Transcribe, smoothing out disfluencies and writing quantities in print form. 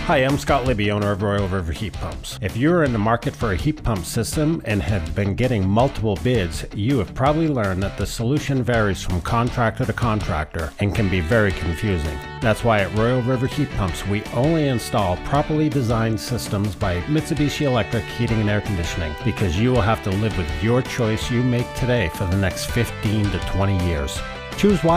Hi, I'm Scott Libby, owner of Royal River Heat Pumps. If you're in the market for a heat pump system and have been getting multiple bids, you have probably learned that the solution varies from contractor to contractor and can be very confusing. That's why at Royal River Heat Pumps, we only install properly designed systems by Mitsubishi Electric Heating and Air Conditioning, because you will have to live with your choice you make today for the next 15 to 20 years. Choose